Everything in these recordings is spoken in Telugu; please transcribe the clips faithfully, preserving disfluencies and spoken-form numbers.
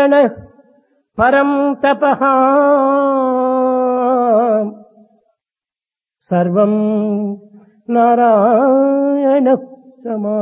నారాయణ పరం తపః సర్వం నారాయణ సమా.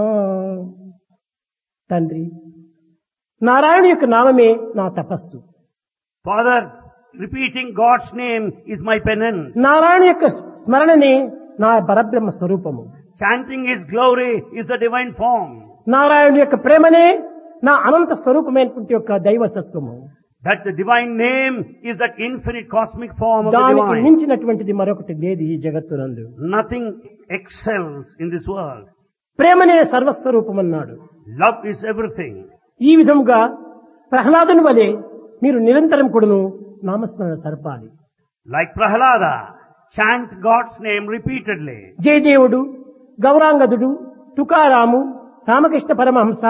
తండ్రి, నారాయణ యొక్క నామమే నా తపస్సు. Father, repeating God's name is my penance. Narayana యొక్క స్మరణనే నా పరబ్రహ్మ స్వరూపము. Chanting His glory is the divine form. Narayana యొక్క ప్రేమనే నా అనంత స్వరూపమైనటువంటి యొక్క దైవసత్వము. That the divine name is that infinite cosmic form of the దానికి divine. మించినటువంటిది మరొకటి లేదు ఈ జగత్తునందు. Nothing excels in this world. ప్రేమనే సర్వస్వరూపమన్నాడు. Love is everything. ఈ విధముగా ప్రహ్లాదుని వలె మీరు నిరంతరం కూడాను నామస్మరణ సరపాలి. Like Prahlada, chant God's name repeatedly. జయదేవుడు, గౌరాంగదుడు, Tukaramu, Ramakrishna Paramahamsa,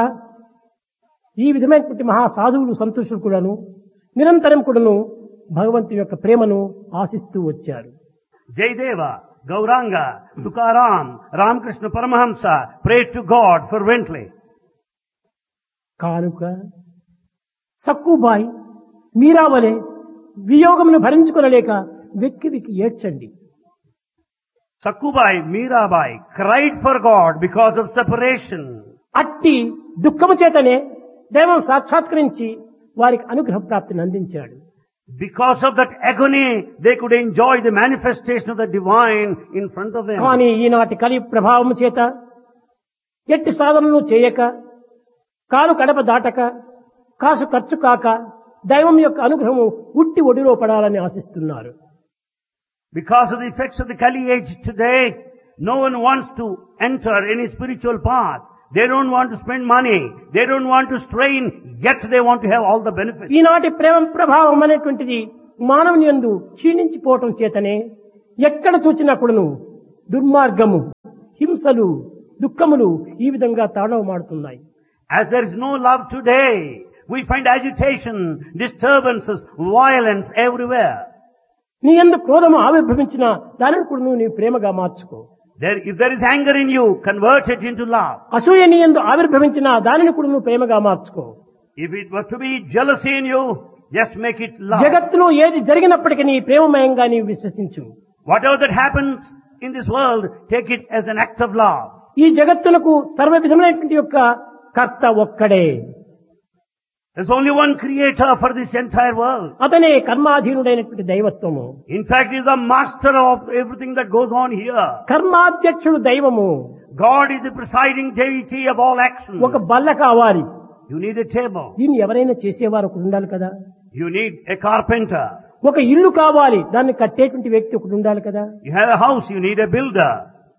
ఈ విధమైనటువంటి మహా సాధువులు సంతోషులు కూడాను నిరంతరం కూడాను భగవంతుని యొక్క ప్రేమను ఆశిస్తూ వచ్చారు. Jayadeva, Gauranga, Tukaram, Ramakrishna Paramahamsa prayed to God fervently. కానుక సక్కుబాయి మీరావలే వియోగమును భరించుకొనలేక వెక్కి వెక్కి ఏడ్చండి. Sakkubai, Mirabai cried for God because of separation. అట్టి దుఃఖము చేతనే దైవం సాక్షాత్కరించి వారికి అనుగ్రహ ప్రాప్తిని అందించాడు. Because of that agony, they could enjoy the manifestation of the divine in front of them. కానీ ఈనాటి కలి ప్రభావము చేత ఎట్టి సాధనలు చేయక, కాలు కడప దాటక, కాసు ఖర్చు కాక దైవం యొక్క అనుగ్రహము ఉట్టి ఒడిలో పడాలని ఆశిస్తున్నారు. Because of the effects of the Kali age today, no one wants to enter any spiritual path. They don't want to spend money. They don't want to strain, yet they want to have all the benefits. ఈనాటి ప్రేమ ప్రభావం అనేటువంటిది మానవుని యందు క్షీణించిపోవటం చేతనే ఎక్కడ చూచినా కూడాను దుర్మార్గము, హింసలు, దుఃఖములు ఈ విధంగా తాండవమాడుతున్నాయి. As there is no love today, we find agitation, disturbances, violence everywhere. నీ యందు క్రోధము ఆవిర్భవించిన దానిని కూడా నువ్వు నీ ప్రేమగా మార్చుకో. There, if there is anger in you, convert it into love. అసూయ నీ యందు ఆవిర్భవించిన దానిని కూడా నువ్వు ప్రేమగా మార్చుకో. If it were to be jealousy in you, just make it love. జగత్తులో ఏది జరిగినప్పటికీ నీ ప్రేమమయంగా నీవు విశ్వసించు. Whatever that happens in this world, take it as an act of love. ఈ జగత్తులకు సర్వ విధములైనటువంటి యొక్క కర్త ఒక్కడే. There's only one creator for this entire world. అతనే కర్మాధీనుడైనటువంటి దైవత్వము. In fact, he is the master of everything that goes on here. కర్మాధ్యక్షుడు దైవము. God is the presiding deity of all actions. ఒక బల్ల కావాలి. You need a table. దీన్ని ఎవరైనా చేసేవారు ఒకడు ఉండాలి కదా. You need a carpenter. ఒక ఇల్లు కావాలి, దాన్ని కట్టేటువంటి వ్యక్తి ఒకడు ఉండాలి కదా. You have a house, you need a builder.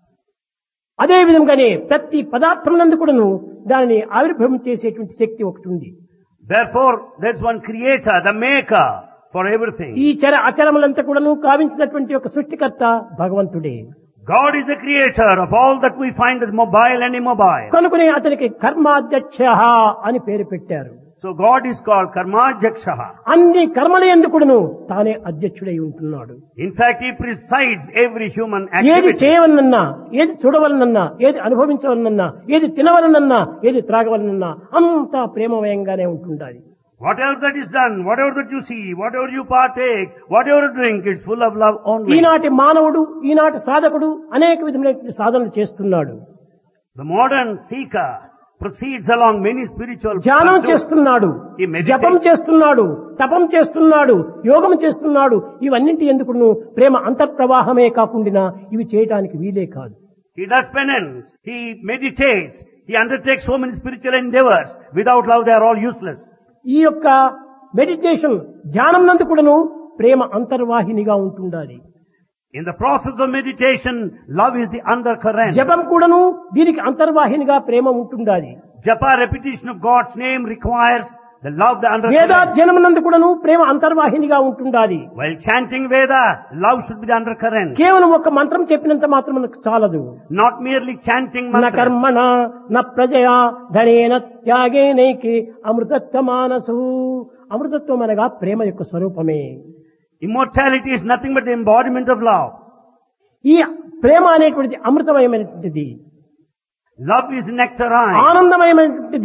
అదే విధంగానే ప్రతి పదార్థం నందు కూడాను దానిని ఆవిర్భవం చేసేటువంటి శక్తి ఒకటి ఉంది. Therefore, there's one creator, the maker for everything. ఈ చర అచరములంతా కూడాను కావించినటువంటి ఒక సృష్టికర్త భగవంతుడే. God is the creator of all that we find as mobile and immobile. కనుకనే అతనికి కర్మాధ్యక్ష అని పేరు పెట్టారు. So God is called Karmajakshaha. అన్ని కర్మల యందు కూడాను తానే అధ్యక్షుడై ఉంటున్నాడు. In fact, he presides every human ఏది activity. చేయవలనన్నా, ఏది చూడవలనన్నా, ఏది అనుభవించవలనన్నా, ఏది తినవలనన్నా, ఏది త్రాగవలనన్నా అంతా ప్రేమమయంగానే ఉంటుండాలి. Whatever that is done, whatever that you see, whatever you partake, whatever you drink, it's full of love only. ఈనాటి మానవుడు, ఈనాటి సాధకుడు అనేక విధములైన సాధనలు చేస్తున్నాడు. The modern seeker proceeds along many spiritual ధ్యానం pursuits. చేస్తున్నాడు, He meditates. జపం చేస్తున్నాడు, తపం చేస్తున్నాడు, యోగం చేస్తున్నాడు. ఇవన్నింటి ఎందుకు ప్రేమ అంతర్ప్రవాహమే కాకుండా ఇవి చేయడానికి వీలే కాదు. He does penance. He meditates. He undertakes so many spiritual endeavors. Without love, they are all useless. ఈ యొక్క మెడిటేషన్ ధ్యానం నందు కూడాను ప్రేమ అంతర్వాహినిగా ఉంటుండాలి. In the process of meditation, love is the undercurrent. జపం కూడాను దీనికి అంతర్వాహినిగా ప్రేమ ఉంటుండాలి. Japa, repetition of God's name, requires the love, the undercurrent. వేదాధ్యనం నందు కూడాను ప్రేమ అంతర్వాహినిగా ఉంటుండాలి. While chanting Veda, love should be the undercurrent. కేవలం ఒక మంత్రం చెప్పినంత మాత్రం మనకు చాలదు. Not merely chanting న mantras. కర్మణ న ప్రజయా ధనేన త్యాగేనైకి అమృతత్వ మానసు. అమృతత్వం అనగా ప్రేమ యొక్క స్వరూపమే. Immortality is nothing but the embodiment of love. ఈ ప్రేమ అనేటువంటిది అమృతమయమైనటువంటిది, Love is nectarine. ఆనందమయమైనటువంటిది.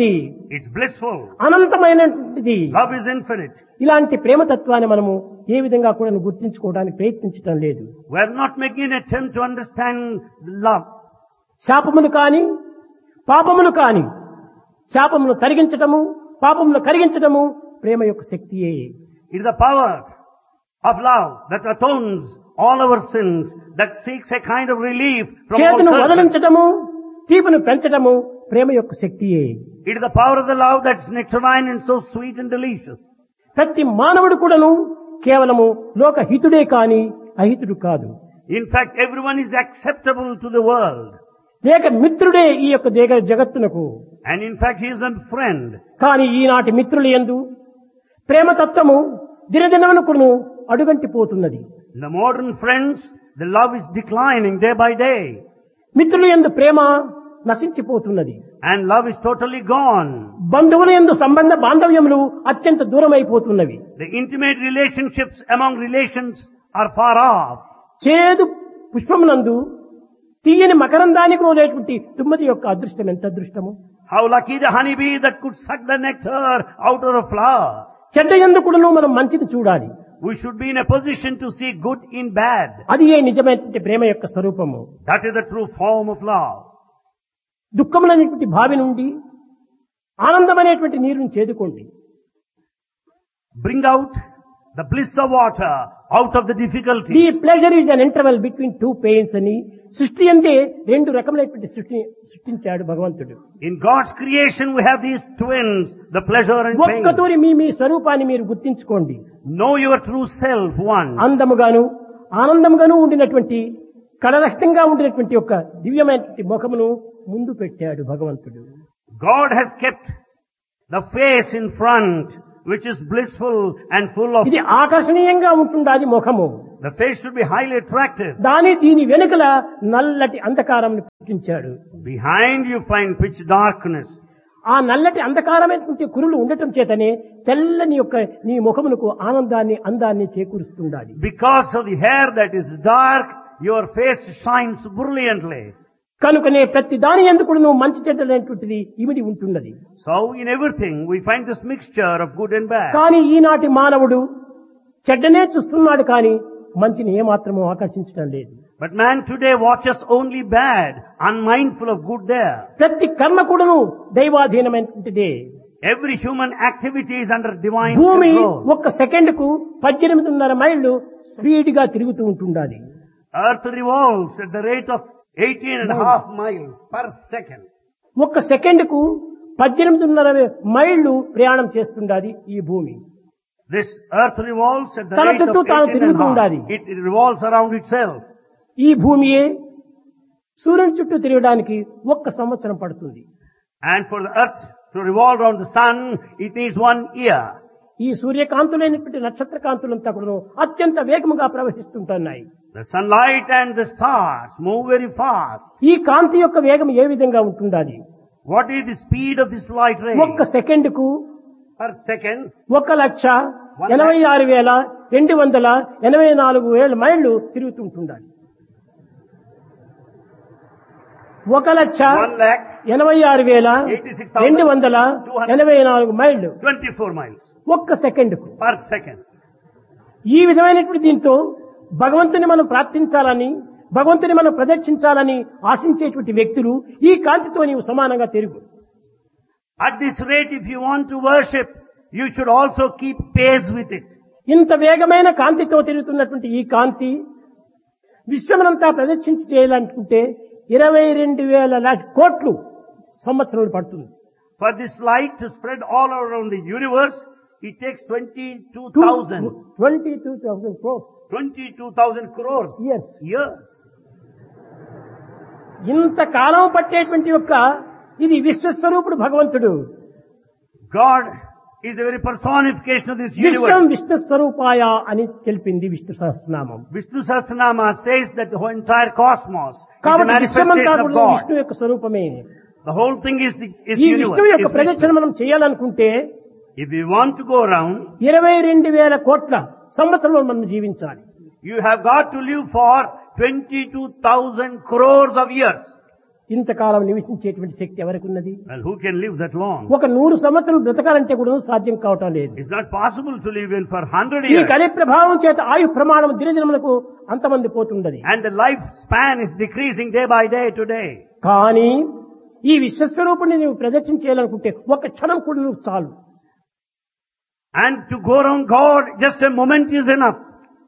It's blissful. అనంతమైనటువంటిది. Love is infinite. ఇలాంటి ప్రేమతత్వాన్ని మనము ఏ విధంగా కూడా గుర్తించుకోవడానికి ప్రయత్నించడం లేదు. We are not making an attempt to understand love. శాపములు కాని పాపములు కాని శాపమును తరిగించటము పాపమును కరిగించటము ప్రేమ యొక్క శక్తియే. It is the power of love that atones all our sins, that seeks a kind of relief from all చేతును curses. వదలించటము తీపును పెంచటము ప్రేమ యొక్క శక్తియే. It is the power of the love that's nectarine and so sweet and delicious. ప్రతి మానవుడు కూడాను కేవలము లోక హితుడే కాని అహితుడు కాదు. In fact, everyone is acceptable to the world. లేక మిత్రుడే ఈ యొక్క దేగ జగత్తునకు. And in fact, he is a friend. కానీ ఈనాటి మిత్రులు యందు ప్రేమతత్వము దినదినమునకును అడుగంటిపోతున్నది. The modern friends, the love is declining day by day. మిత్రుల యందు ప్రేమ నశించిపోతున్నది. And love is totally gone. బంధువుల యందు సంబంధ బాంధవ్యములు అత్యంత దూరమైపోతున్నవి. The intimate relationships among relations are far off. చేదు పుష్పమునందు తీయని మకరందానికి రోలేటువంటి తుమ్మది యొక్క అదృష్టం ఎంత అదృష్టము. How lucky the honeybee that could suck the nectar out of a flower. చెడ్డ యందు కూడాను మనం మంచిని చూడాలి. We should be in a position to see good in bad. అది ఏ నిజమైనటువంటి ప్రేమ యొక్క స్వరూపము. That is the true form of love. దుఃఖములనేటువంటి భావి నుండి ఆనందమనేటువంటి నీరుని చేదుకోండి. Bring out the bliss of water out of the difficulty. The pleasure is an interval between two pains అని సృష్టి అంతే రెండు రకములైనటువంటి సృష్టి సృష్టించాడు భగవంతుడు. In God's creation we have these twins, the pleasure and pain. ఒక్కతూరి మీ మీ స్వరూపాన్ని మీరు గుర్తించుకోండి. Know your true self one. అందముగాను ఆనందముగాను ఉండినటువంటి కళరహితంగా ఉండినటువంటి ఒక దివ్యమైనటువంటి ముఖమును ముందు పెట్టాడు భగవంతుడు. God has kept the face in front, which is blissful and full of. ఇది ఆకర్షణీయంగా ఉంటుండాది ముఖము. The face should be highly attractive. దాని దీని వెనుకల నల్లటి అంధకారం పుట్టించాడు. Behind you find pitch darkness. ఆ నల్లటి అంధకారమైనటువంటి కురులు ఉండటం చేతనే తెల్లని యొక్క నీ ముఖమునకు ఆనందాన్ని అందాన్ని చేకూరుస్తుండాలి. Because of the hair that is dark, your face shines brilliantly. కనుకనే ప్రతి దాని యందు కూడా నువ్వు మంచి చెడ్డలైనటువంటిది ఇమిడి ఉంటున్నది. So in everything we find this mixture of good and bad. కానీ ఈనాటి మానవుడు చెడ్డనే చూస్తున్నాడు కానీ మంచిని ఏమాత్రము ఆకర్షించడం లేదు. But man today watches only bad, unmindful of good there. ప్రతి కర్మ కూడాను దైవాధీనమైనటువంటిదే. Every human activity is under divine భూమి control. ఒక్క సెకండ్ కు పద్దెనిమిదిన్నర మైళ్ళు స్పీడ్ గా తిరుగుతూ ఉంటుండాలి. Earth revolves at the rate of eighteen and a half miles per second. ఒక్క సెకండ్ కు పద్దెనిమిదిన్నర మైళ్ళు ప్రయాణం చేస్తుండాలి ఈ భూమి. This earth revolves at the తన rate చుట్టూ of తాను eighteen and తిరుగుతూ a ఉండాలి. half. It, it revolves around itself. ఈ భూమియే సూర్యుని చుట్టూ తిరగడానికి ఒక్క సంవత్సరం పడుతుంది. And for the earth to revolve around the sun, it needs one year. ఈ సూర్యకాంతులైనటువంటి నక్షత్ర కాంతులంతా కూడా అత్యంత వేగముగా ప్రవహిస్తుంటున్నాయి. The sunlight and the stars move very fast. ఈ కాంతి యొక్క వేగం ఏ విధంగా ఉంటుండాలి? What is the speed of this light ray? ఒక్క సెకండ్ కు Per second, ఒక లక్ష ఎనభై ఆరు వేల రెండు వందల ఎనభై నాలుగు వేల మైళ్ళు తిరుగుతుంటుండాలి. ఒక లక్ష one lakh ఎనభై ఆరు వేల రెండు వందల ఎనభై నాలుగు మైళ్ళు twenty-four miles ఒక్క సెకండ్ కు. per second. ఈ విధమైనటువంటి దీంతో భగవంతుని మనం ప్రార్థించాలని భగవంతుని మనం ప్రదక్షించాలని ఆశించేటువంటి వ్యక్తులు ఈ కాంతితో నీవు సమానంగా తిరుగు. At this rate, if you want to worship, you should also keep pace with it. ఇంత వేగమైన కాంతితో తిరుగుతున్నటువంటి ఈ కాంతి విశ్వమనంతా ప్రదక్షించి చేయాలనుకుంటే ఇరవై రెండు వేల లక్ష కోట్లు సంవత్సరాలు పడుతుంది. For this light to spread all around the universe, it takes twenty-two thousand. twenty-two thousand crores. twenty-two thousand crores. Yes. Years. ఇంత కాలం పట్టేటువంటి యొక్క ఇది విశ్వస్వరూపుడు భగవంతుడు. God is the very personification of this Vishwam universe. Vishnu స్వరూపాయ అని తెలిపింది Vishnu Sahasranamam. Vishnu Sahasranama says that the whole entire cosmos is the కాబట్టి విశ్వమంతా manifestation of కూడా God. విష్ణు యొక్క స్వరూపమే. The whole thing is the is ఈ universe. విష్ణువు యొక్క is ప్రదక్షిణ Vishnu. మనం చేయాలనుకుంటే If we want to go around, ఇరవై రెండు వేల కోట్ల సంవత్సరంలో మనం జీవించాలి. you have got to live for twenty-two thousand crores of years. ఇంతకాలం నివసించేటువంటి శక్తి ఎవరికి ఉన్నది? Well, who can live that long? ఒక నూరు సంవత్సరాలు బ్రతకాలంటే కూడా సాధ్యం కావటం లేదు. It's not possible to live in for hundred ఈ years. కలి ప్రభావం చేత ఆయు ప్రమాణం దినదినములకు అంతమంది పోతున్నది. And the lifespan is decreasing day by day to day. కానీ ఈ విశ్వస్వరూపుణ్ణి నువ్వు ప్రదర్శన చేయాలనుకుంటే ఒక క్షణం కూడా నువ్వు చాలు. And to go around God, just a moment is enough.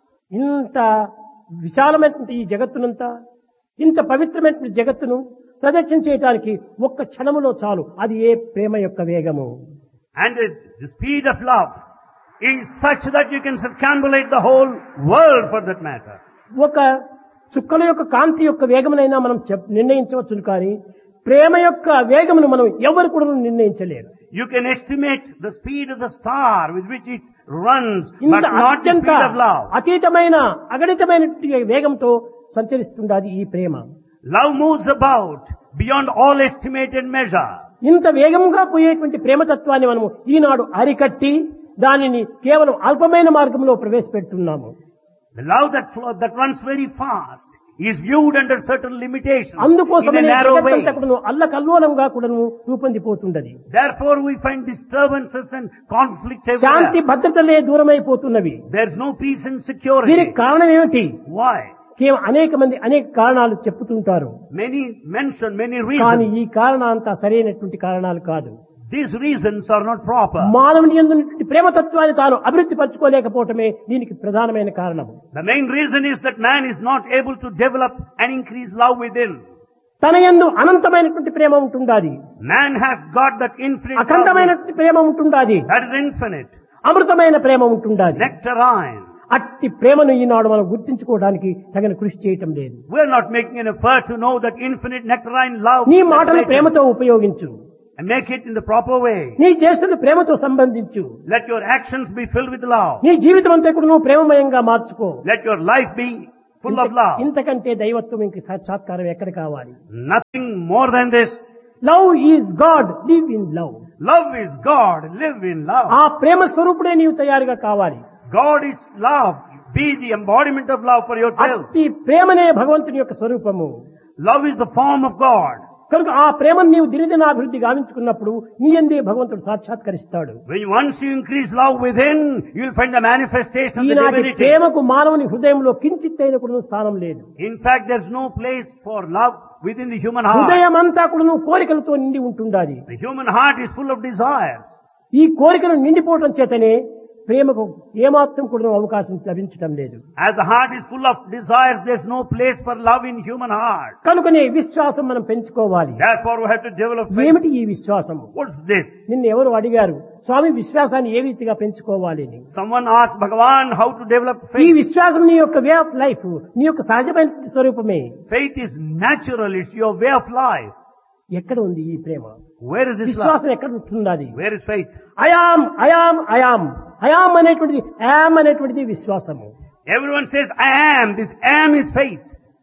ఇంత విశాలమైనటువంటి ఈ జగత్తునంతా, ఇంత పవిత్రమైనటువంటి జగత్తును ప్రదక్షిణ చేయడానికి ఒక్క క్షణములో చాలు. అది ఏ ప్రేమ యొక్క వేగము. And the, the speed of love is such that you can circumambulate the whole world for that matter. ఒక చుక్కల యొక్క కాంతి యొక్క వేగమునైనా మనం చెప్- నిర్ణయించవచ్చును, కానీ ప్రేమ యొక్క వేగమును మనం ఎవరు కూడా నిర్ణయించలేరు. You can estimate the speed of the star with which it runs, ఇంత but not the అత్యంత speed of love. అతీతమైన అగణితమైన వేగంతో సంచరిస్తుండాది ఈ ప్రేమ. Love moves about beyond all estimated measure. ఇంత వేగంగా పోయేటువంటి ప్రేమతత్వాన్ని మనము ఈనాడు అరికట్టి దానిని కేవలం అల్పమైన మార్గంలో ప్రవేశపెడుతున్నాము. The love that flow, that runs very fast is viewed under certain limitations in a అందుకోసమే narrow way. జగత్తంతా కూడాను అల్లకల్లోలంగా కూడాను రూపొందిపోతున్నది. Therefore we find disturbances and conflicts Shanti everywhere. భద్రతలే దూరమైపోతున్నవి. There's no peace and security. దీనికి కారణం ఏమిటి? Why? కేవలం అనేక మంది అనేక కారణాలు చెప్పుతుంటారు, Many mention many కానీ reasons. ఈ కారణాంతా సరైనటువంటి కారణాలు కాదు. These reasons are not proper. మానవుని యందు ఉన్నటువంటి ప్రేమతత్వాన్ని తాను అభివృద్ధి పరచుకోలేకపోవటమే దీనికి ప్రధానమైన కారణం. The main reason is that man is not able to develop and increase love within. తన యందు అనంతమైనటువంటి ప్రేమ ఉంటుండాది, Man has got that infinite love. అఖండమైనటువంటి ప్రేమ ఉంటుండాది, That is infinite. అమృతమైన Prema ఉంటుండాది. Nectarine. అట్టి ప్రేమను ఈనాడు మనం గుర్తించుకోవడానికి తగిన కృషి చేయటం లేదు. We are not making an effort to know that infinite nectarine love. నీ మాటలు ప్రేమతో ఉపయోగించు, And make it in the proper way. నీ చేష్టలు ప్రేమతో సంబంధించు, Let your actions be filled with love. నీ జీవితం అంతా కూడా నువ్వు ప్రేమమయంగా మార్చుకో. Let your life be full of love. ఇంతకంటే దైవత్వం ఇంక సాక్షాత్కారం ఎక్కడ కావాలి? Nothing more than this. Love is God, live in love. Love is God. Live in love. ఆ ప్రేమ స్వరూపుడే నీవు తయారుగా కావాలి. God is love. Be the embodiment of love for yourself. అట్టి ప్రేమనే భగవంతుని యొక్క స్వరూపము. Love is the form of God. కనుక ఆ ప్రేమను నీవు దినదినాభివృద్ధి గావించుకున్నప్పుడు నీ యందే భగవంతుడు సాక్షాత్కరిస్తాడు. When once you increase love within, you will find the manifestation of the ఈనాటి divinity. ప్రేమకు మానవుని హృదయంలో కించిత్తైన కూడా స్థానం లేదు. In fact, there's no place for love within the human heart. హృదయం అంతా కూడా కోరికలతో నిండి ఉంటుండాలి. The human heart is full of desires. ఈ కోరికలు నిండిపోవడం చేతనే ప్రేమకు ఏమాత్రం కూడా అవకాశం లభించడం లేదు. As the heart is full of desires, there's no place for love in human heart. కనుకనే విశ్వాసం మనం పెంచుకోవాలి. Therefore, we have to develop faith. ఏమిటి ఈ విశ్వాసము? What's this? నిన్ను ఎవరు అడిగారు స్వామి విశ్వాసాన్ని ఏ రీతిగా పెంచుకోవాలి అని? Someone asked Bhagavan how to develop ఈ faith. విశ్వాసం నీ యొక్క వే ఆఫ్ లైఫ్, నీ యొక్క సహజమైన స్వరూపమే. Faith is natural. It's your way of life. ఎక్కడ ఉంది ఈ ప్రేమ? Where is this love? విశ్వాసం ఎక్కడ ఉంటున్నది? Where is faith? I am I am I am I am అనేటువంటిది, యామ్ అనేటువంటిది విశ్వాసము. Everyone says, I am. This am is faith.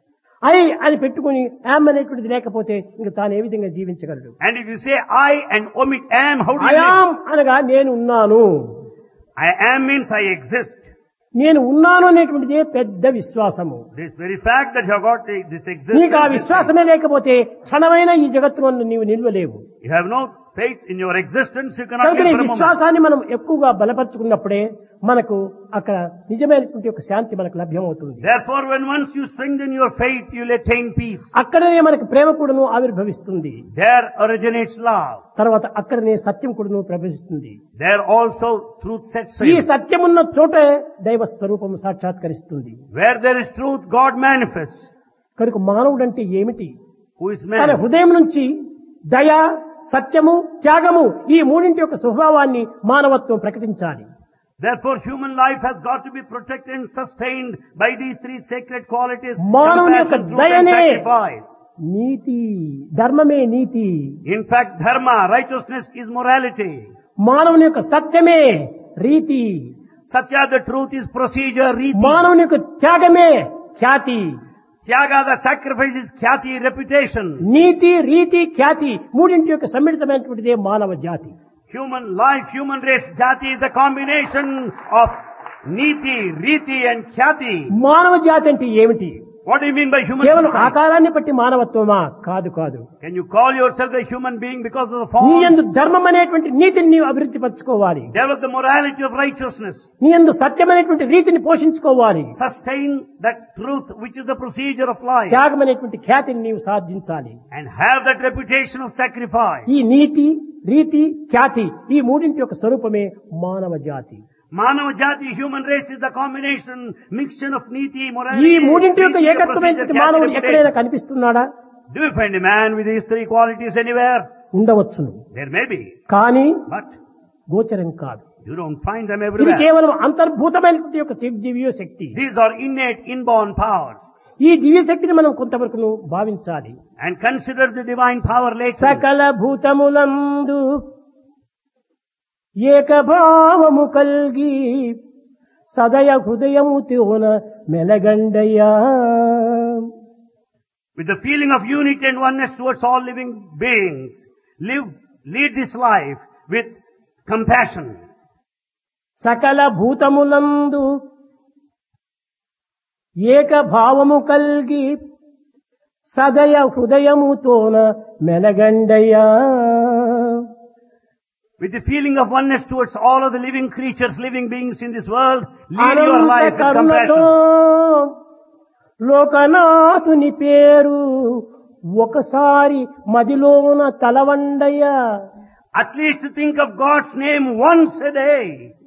I అని పెట్టుకుని యామ్ అనేటువంటిది లేకపోతే ఇంక తాను ఏ విధంగా జీవించగలడు? And if you say I and omit am, how do you I am live? అనగా నేను ఉన్నాను, I am means I exist. నేను ఉన్నాను అనేటువంటిదే పెద్ద విశ్వాసము. This very fact that you have got this existence. నీకు ఆ is విశ్వాసమే లేకపోతే క్షణమైన ఈ జగత్తును నీవు నిల్వలేవు. You have no faith in your existence, you cannot కనుక live ఈ for a moment. విశ్వాసాన్ని మనం ఎక్కువగా బలపరుచుకున్నప్పుడే మనకు అక్కడ నిజమైనటువంటి ఒక శాంతి మనకు లభ్యమవుతుంది. Therefore, when once you strengthen your faith, you will attain peace. అక్కడనే మనకు ప్రేమ కూడాను ఆవిర్భవిస్తుంది. There originates love. తర్వాత అక్కడనే సత్యం కూడాను ప్రవేశిస్తుంది. There also truth sets ఈ in. సత్యమున్న చోటే దైవ స్వరూపము సాక్షాత్కరిస్తుంది. Where there is truth, God manifests. కనుక మానవుడంటే ఏమిటి? Who is తన man? హృదయం నుంచి దయ, సత్యము, త్యాగము ఈ మూడింటి యొక్క స్వభావాన్ని మానవత్వం ప్రకటించాలి. Therefore, human life has got to be protected and sustained by these three sacred qualities: మానవుని యొక్క compassion, truth, and దయనే sacrifice. నీతి, ధర్మమే నీతి. In fact, dharma, righteousness, is morality. మానవుని యొక్క సత్యమే రీతి. Satya, the truth, is procedure, riti. మానవుని యొక్క త్యాగమే ఖ్యాతి. Tyaga, the sacrifice, is khyati, reputation. నీతి, రీతి, ఖ్యాతి మూడింటి యొక్క సమ్మిళితమైనటువంటిదే మానవ జాతి. Human life, human race, jati is the combination of niti, riti and khyati. మానవ జాతి అంటే ఏమిటి? What do you mean by human కేవలం society? ఆకారాన్ని బట్టి మానవత్వమా? కాదు కాదు. Can you call yourself a human being because of the నీ form? యందు ధర్మం అనేటువంటి నీతిని నీవు అభివృద్ధి పరచుకోవాలి. Develop the morality of righteousness. నీ యందు సత్యమైనటువంటి రీతిని పోషించుకోవాలి. Sustain that truth which is the procedure of life. త్యాగం అనేటువంటి ఖ్యాతిని నీవు సాధించాలి. And have that reputation of sacrifice. ఈ నీతి, రీతి, ఖ్యాతి ఈ మూడింటి యొక్క స్వరూపమే మానవ జాతి. Manava Jati, human race is the combination, mixture of niti, ఈ morality, మూడింటి యొక్క preaching, ఏకత్వమైనటువంటి procedure, మానవుడు character, ఎక్కడైనా reputation. కనిపిస్తున్నాడా? Do you find a man with these three qualities anywhere? ఉండవచ్చును. There may be, కానీ but గోచరం కాదు. you don't find them ఇది everywhere. కేవలం అంతర్భూతమైనటువంటి యొక్క దివ్య శక్తి. These are innate, inborn powers. ఈ దివ్య శక్తిని మనం కొంతవరకు భావించాలి. And consider the divine power lately. సకల భూతములందు ఏకభావము కల్గి సదయ హృదయముతోన మెలగండయ్యా. With the feeling of unity and oneness towards all living beings, live, lead this life with compassion. సకల భూతములందు ఏకభావము కల్గి సదయ హృదయముతోన మెలగండయ్యా. With the feeling of oneness towards all of the living creatures, living beings in this world, lead your Anantha life with కరుణతో compassion. లోకనాథుని పేరు ఒకసారి మదిలోన తలవండయ్యా. At least think of God's name once a day.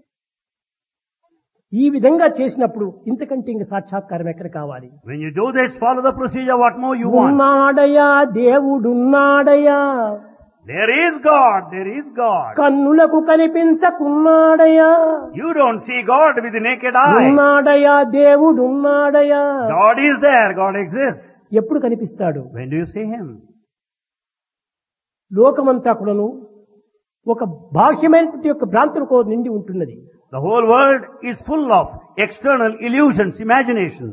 ఈ విధంగా చేసినప్పుడు ఇంతకంటే ఇంక సాక్షాత్కారం ఎక్కడ కావాలి? When you do this, follow the procedure, what more you want. ఉన్నాడయా దేవుడున్నాడయా, There is God, there is God. కన్నులకు కనిపించకున్నాడయా, You don't see God with the naked eye. ఉన్నాడయా దేవుడున్నాడయా. God is there, God exists. ఎప్పుడు కనిపిస్తాడు? When do you see Him? లోకమంతా కూడాను ఒక బాహ్యమైనటువంటి యొక్క భ్రాంతులకు నిండి ఉంటున్నది. The whole world is full of external illusions, imaginations.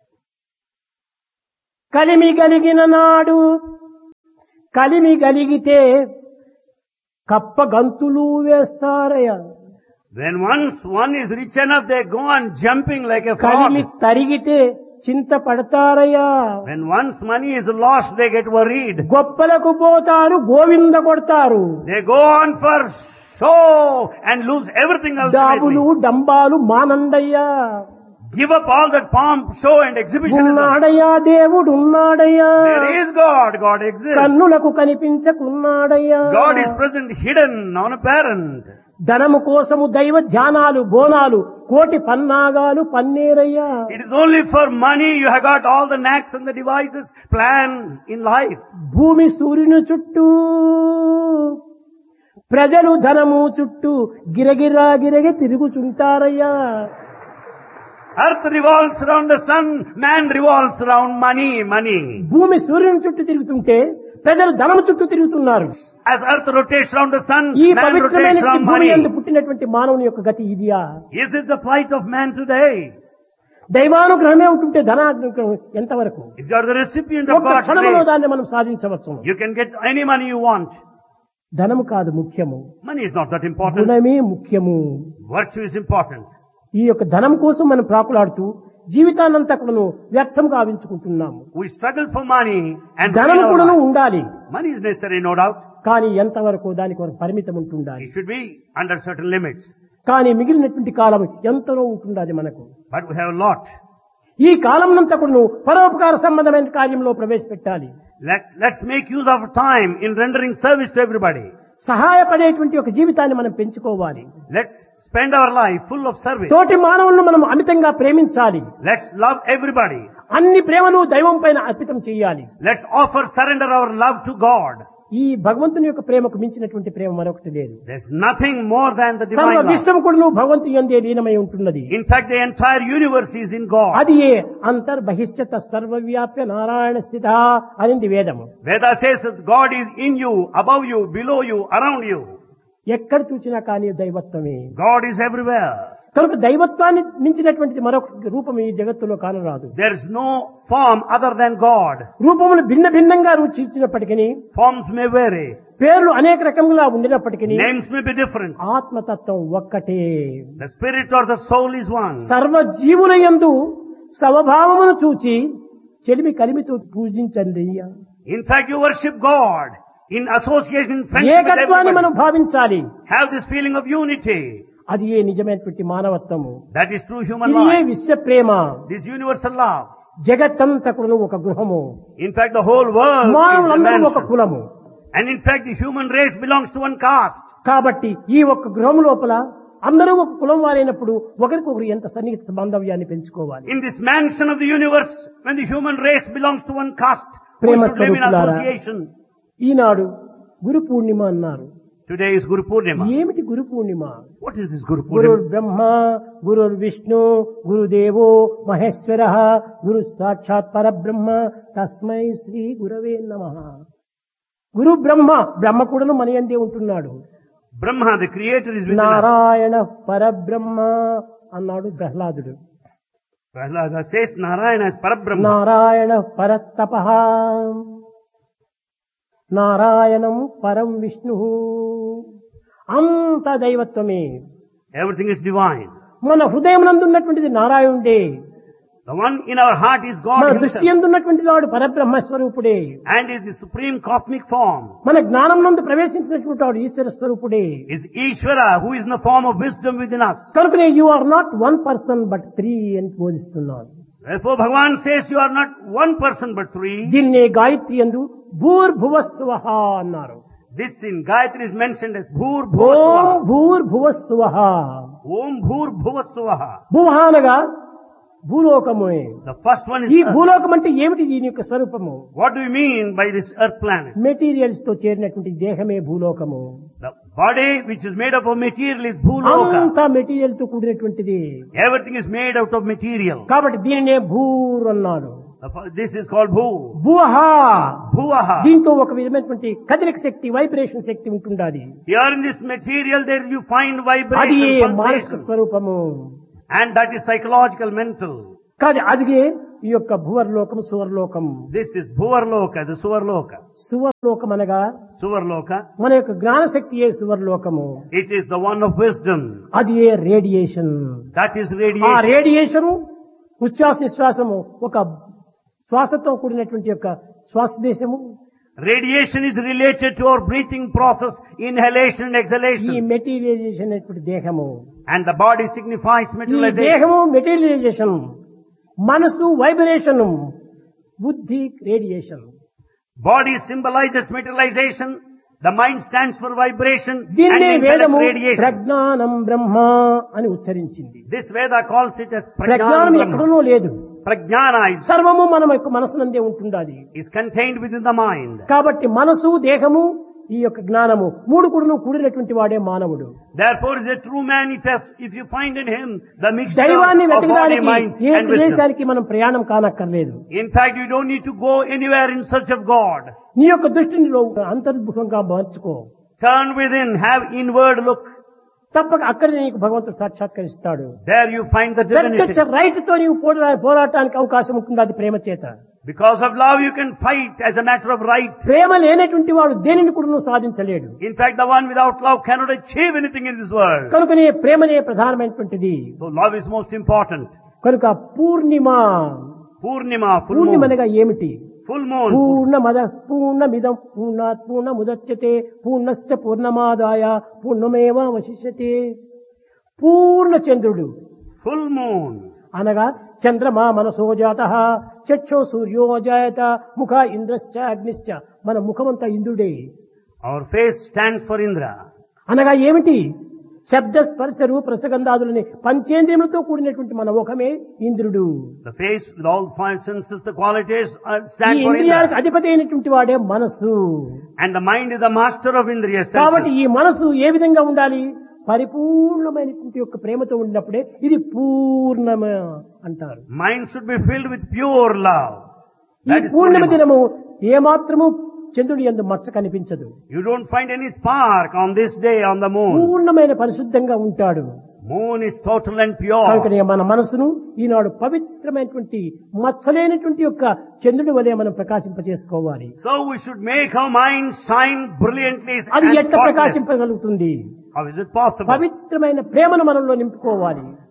కలిమి కలిగిన నాడు కలిమి గలిగితే కప్ప గంతులు వేస్తారయ్యా. When once one is rich enough, they go on jumping like a Kalimi frog. తరిగితే చింత పడతారయ్యా. When once money is lost, they get worried. గొప్పలకు పోతారు, గోవింద కొడతారు. They go on for show and lose everything డాబులు ultimately. డంబాలు మానండయ్యా. Give up all that pomp, show and exhibitionism. ఉన్నాడయ్యా దేవుడు ఉన్నాడయ్యా, There is God, God exists. కన్నులకు కనిపించకున్నాడయ్యా. God is present, hidden, non-apparent. ధనము కోసము దైవ ధ్యానాలు బోనాలు కోటి పన్నాగాలు పన్నీరయ్యా. It is only for money you have got all the knacks and the devices planned in life. భూమి సూర్యుని చుట్టూ ప్రజలు ధనము చుట్టూ గిరగిరా గిరగి తిరుగుతుంటారయ్యా. Earth revolves around the sun, man revolves around money, money. భూమి సూర్యుని చుట్టూ తిరుగుతుంటే ప్రజలు ధనము చుట్టూ తిరుగుతున్నారు. As earth rotates around the sun, ఈ man rotates పవిత్రమైన around భూమి money. యందు పుట్టినటువంటి మానవుని యొక్క గతి ఇదియా? Is it the plight of man today? దైవానుగ్రహమే ఉంటుంటే ధనానుగ్రహం ఎంతవరకు? If you are the recipient of ఒక్క God's క్షణంలో grace, దాన్ని మనం సాధించవచ్చు. you can get any money you want. ధనము కాదు ముఖ్యము, Money is not that important. గుణమే ముఖ్యము. Virtue is important. ఈ యొక్క ధనం కోసం మనం ప్రాకులాడుతూ జీవితాన్నంతా కూడాను వ్యర్థం గావించుకుంటున్నాము. We struggle for money and ధనం ruin our కూడాను life. ఉండాలి, Money is necessary, no doubt. కానీ ఎంతవరకు దానికి ఒక పరిమితం ఉంటుండాలి. It should be under certain limits. కానీ మిగిలినటువంటి కాలం ఎంతలో ఉంటుండాలి మనకు. But we have a lot. ఈ కాలం అంతా కూడాను పరోపకార సంబంధమైన కార్యంలో ప్రవేశపెట్టాలి. Let, let's make use of time in rendering service to everybody. సహాయపడేటువంటి ఒక జీవితాన్ని మనం పెంచుకోవాలి. Let's spend our life full of service. తోటి మానవులను మనం అమితంగా ప్రేమించాలి. Let's love everybody. అన్ని ప్రేమలు దైవం పైన అర్పితం చేయాలి. Let's offer, surrender our love to God. ఈ భగవంతుని యొక్క ప్రేమకు మించినటువంటి ప్రేమ మరొకటి లేదు. There's nothing more than the సర్వ divine love. విశ్వం కూడా భగవంతుని యందే లీనమై ఉంటున్నది. In fact, the entire universe is in God. అది ఏ అంతర్బహిష్యత సర్వవ్యాప్య నారాయణ స్థిత అనింది వేదము. Veda says that God is in you, above you, below you, around you. ఎక్కడ చూసినా కానీ దైవత్వమే. God is everywhere. కనుక దైవత్వాన్ని మించినటువంటిది మరొక రూపం ఈ జగత్తులో కానరాదు. There is no form other than God. రూపములు భిన్న భిన్నంగా రుచించినప్పటికీ, Forms may vary. పేర్లు అనేక రకములుగా ఉండినప్పటికీ Names may be different. ఆత్మతత్వం ఒక్కటే. The spirit or the soul is one. సర్వ జీవుల యందు సమభావమును చూచి చెలిమి కలిమితో పూజించండి. In fact, you worship God in association, in friendship with ఏకత్వాన్ని మనం everybody. భావించాలి. Have this feeling of unity. అది ఏ నిజమైనటువంటి మానవత్వము. That is true human ఇది ఏ life. విశ్వ ప్రేమ. This universal love. జగత్తంతా కూడా ఒక గృహము. In fact, the whole world is a మానవులందరూ ఒక mansion. కులము. And in fact, the human race belongs to one caste. కాబట్టి ఈ ఒక్క గృహం లోపల అందరూ ఒక కులం వారైనప్పుడు ఒకరికొకరు ఎంత సన్నిహిత బాంధవ్యాన్ని పెంచుకోవాలి. In this mansion of the universe, when the human race belongs to one caste, we Prema should live in స్వరూపులారా, association. ఈనాడు గురు పూర్ణిమ అన్నారు. Today is Guru Purnima. ఏమిటి Guru Purnima? What is this Guru Guru Purnima? బ్రహ్మ గురు విష్ణు గురుదేవో మహేశ్వర గురు సాక్షాత్ పరబ్రహ్మ తస్మై శ్రీ గురవే నమః. గురు బ్రహ్మ, బ్రహ్మ కూడాను మన యందే ఉంటున్నాడు. Brahma, the creator, is within us. Narayana పరబ్రహ్మ అన్నాడు ప్రహ్లాదుడు. Prahlada says Narayana is Parabrahma. Narayana పరతపః నారాయణం పరం విష్ణు. అంత దైవత్వమే. Everything is divine. మన హృదయం నందున్నటువంటిది నారాయణుడే. The one in our heart is God మన దృష్టి himself. ఎందున్నటువంటి వాడు పరబ్రహ్మ స్వరూపుడే. And is the supreme cosmic form. మన జ్ఞానం నందు ప్రవేశించినటువంటి వాడు ఈశ్వర స్వరూపుడే. Is Ishvara, who is in the form of wisdom within us. కనుకనే you are not one person but three అని బోధిస్తున్నాడు. Therefore Bhagavan says you are not one person but three. దీన్నే గాయత్రి యందు భూర్భువస్వః అన్నారు. This in Gayatri is mentioned as Bhur Om Bhuvasvaha. భూర్భువస్వః. Om Bhur Bhuvasvaha. భువః అనగా భూలోకమే. The first one is ఈ earth. భూలోకం అంటే ఏమిటి? దీని యొక్క స్వరూపము What do you mean by this earth planet? Materials తో చేరినటువంటి దేహమే భూలోకము. The body which is made up of material is Bhuloka. అంతా మెటీరియల్ తో కూడినటువంటిది. Everything is made out of material. కాబట్టి దీనినే భూర్ అన్నాడు. The fir- This is called Bhu. భువః. Bhuvaha. దీంట్లో ఒక విధమైనటువంటి కదలిక శక్తి, వైబ్రేషన్ శక్తి ఉంటుండాలి. Here in this material there you find అది vibration, మానసిక pulsation. స్వరూపము. And that is psychological, mental. కాదు అదిగే ఈ యొక్క భువర్లోకం సువర్లోకం. This is Bhuvarloka, the Suvarloka. సువర్లోకం అనగా Suvarloka, మన యొక్క జ్ఞాన శక్తియే సువర్లోకము. it is the one of wisdom. అది ఏ రేడియేషన్. That is ఆ radiation. రేడియేషన్ ఉచ్ఛ్వాస నిశ్వాసము ఒక శ్వాసతో కూడినటువంటి యొక్క శ్వాస దేశము. Radiation is related to our breathing process, inhalation and ఈ exhalation. మెటీరియలైజేషన్ అనేటువంటి దేహము. And the body signifies ఈ materialization. దేహము మెటీరియలైజేషన్, మనసు వైబ్రేషన్, బుద్ధి radiation. Body symbolizes materialization. The mind stands for vibration. And దీన్నే intellect వేదము radiation. ప్రజ్ఞానం బ్రహ్మ అని ఉచ్చరించింది. This Veda calls it as ప్రజ్ఞానం Prajnana. ఎక్కడనో లేదు. Prajnana is, సర్వము మన యొక్క మనసునందే ఉంటుండాలి. is contained within the mind. కాబట్టి మనసు, దేహము, ఈ యొక్క జ్ఞానము మూడు కూడాను కూడినటువంటి వాడే మానవుడు. Therefore is a true manifest if you find in him the mixture దైవాన్ని of body, వెతకడానికి mind ఏ and wisdom. ప్రదేశానికి మనం ప్రయాణం కానక్కర్లేదు. In fact, you don't need to go anywhere in search of God. నీ యొక్క దృష్టిని అంతర్ముఖంగా మార్చుకో. Turn within, have inward look. తప్పక అక్కడ నీకు భగవంతుడు సాక్షాత్కరిస్తాడు. There you find the ప్రత్యక్ష divinity. రైట్ తో నీవు పోరా- పోరాటానికి అవకాశం ఉంటుంది. అది ప్రేమ చేత. Because of love you can fight as a matter of right. ప్రేమ లేనటువంటి వాడు దేనిని కూడా నువ్వు సాధించలేడు. In fact, the one without love cannot achieve anything in this world. కనుకనే ప్రేమనే ప్రధానమైనటువంటిది. So love is most important. కనుక పూర్ణిమ. Purnima, full పూర్ణిమ moon. అనగా ఏమిటి? Full moon. పూర్ణమద పూర్ణమిదం పూర్ణాత్ పూర్ణముదచ్యతే పూర్ణశ్చ పూర్ణమాదాయ పూర్ణమేవావశిష్యతే. పూర్ణ చంద్రుడు Full moon. అనగా చంద్రమా మనసో జాతః చక్షో సూర్యో జాయత ముఖ ఇంద్రశ్చ అగ్నిశ్చ. మన ముఖమంతా ఇంద్రుడే. Our face stands for Indra. అనగా ఏమిటి? శబ్ద స్పర్శ రూప రసగంధాదులని పంచేంద్రియములతో కూడినటువంటి మన ముఖమే ఇంద్రుడు. The face with all five senses, the qualities uh, ఈ stand for ఇంద్రియాలకు Indra. అధిపతి అయినటువంటి వాడే మనస్సు. And the mind is the master of Indriya కాబట్టి senses. ఈ మనసు ఏ విధంగా ఉండాలి? పరిపూర్ణమైనటువంటి యొక్క ప్రేమతో ఉండినప్పుడే ఇది పూర్ణమ అంటారు. Mind should be filled with pure love. ఈ That is పూర్ణిమ Purnima. దినము ఏమాత్రము చంద్రుడి యందు మచ్చ కనిపించదు. You don't find any spark on this day on the moon. పూర్ణమైన పరిశుద్ధంగా ఉంటాడు. Moon is total and pure. కనుకనే మన మనసును ఈనాడు పవిత్రమైనటువంటి మచ్చలేనటువంటి యొక్క చంద్రుడి వలె మనం ప్రకాశింపజేసుకోవాలి. So we should make our mind shine brilliantly అది and ఎట్లా spotless. ప్రకాశింపగలుగుతుంది? How is it possible? పవిత్రమైన ప్రేమను మనలో నింపుకోవాలి.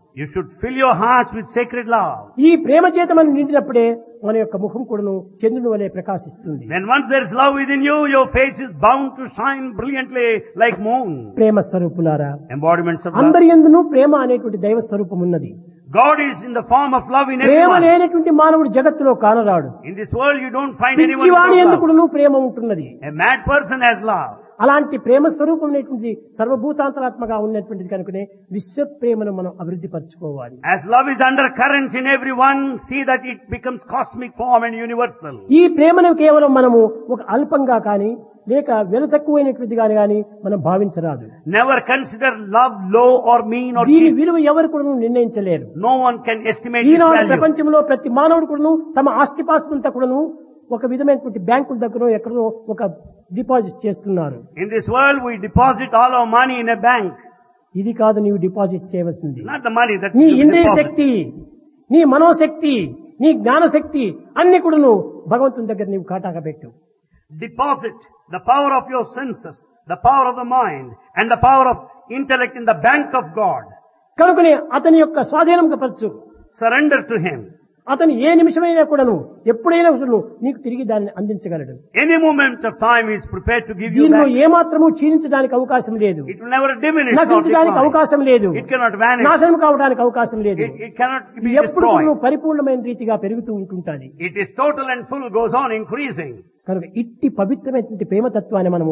You should fill your hearts with sacred love. ఈ ప్రేమ చేత మనం నిండినప్పుడే మన యొక్క ముఖం కూడాను చంద్రుని వలె ప్రకాశిస్తుంది. When once there is love within you, your face is bound to shine brilliantly like moon. ప్రేమ స్వరూపులారా, Embodiments of love. అందరి యందును ప్రేమ అనేటువంటి దైవ స్వరూపం ఉన్నది. God is in the form of love in Prema everyone. లేనటువంటి మానవుడు జగత్తులో కానరాడు. In this world you don't find anyone పిచ్చివాడి without యందు love. కూడాను ప్రేమ ఉంటున్నది. A mad person has love. అలాంటి ప్రేమ స్వరూపం అనేటువంటి సర్వభూతాంతరాత్మగా ఉన్నటువంటిది కనుకనే విశ్వ ప్రేమను మనం అభివృద్ధి పరచుకోవాలి. As love is undercurrents in everyone, see that it becomes cosmic form and universal. ఈ ప్రేమను కేవలం మనము ఒక అల్పంగా కానీ లేక వెల తక్కువైనటువంటిది కానీ కానీ మనం భావించరాదు. Never consider love low or mean or దీని cheap. విలువ ఎవరు కూడా నిర్ణయించలేరు. No one can estimate its Eenadu value. ప్రపంచంలో ప్రతి మానవుడు కూడాను తమ ఆస్తిపాస్తులంతా కూడాను ఒక విధమైనటువంటి బ్యాంకుల దగ్గర ఎక్కడో ఒక డిపాజిట్ చేస్తున్నారు. In this world we deposit all our money in a bank. ఇది కాదు నీవు డిపాజిట్ చేయవలసింది. Not the money that నీ you ఇంద్రియ deposit. శక్తి, నీ మనోశక్తి, నీ జ్ఞానశక్తి అన్ని కూడాను భగవంతుని దగ్గర నీవు కాటాగా పెట్టు. Deposit the power of your senses, the power of the mind, and the power of intellect in the bank of God. కనుకనే అతని యొక్క స్వాధీనం పరచు. Surrender to Him. అతను ఏ నిమిషమైనా కూడాను ఎప్పుడైనా కూడాను నీకు తిరిగి దాన్ని అందించగలడు. Any moment of time He is prepared to give you దీనిలో back. ఏమాత్రము క్షీణించడానికి అవకాశం లేదు. It will never diminish or నశించడానికి decline. అవకాశం లేదు. It cannot vanish. నాశనం కావడానికి అవకాశం లేదు. It, it cannot be ఎప్పుడు destroyed. కూడాను పరిపూర్ణమైన రీతిగా పెరుగుతూ ఉంటుంటాది. It is total and full, goes on increasing. కనుక ఇట్టి పవిత్రమైనటువంటి ప్రేమతత్వాన్ని మనము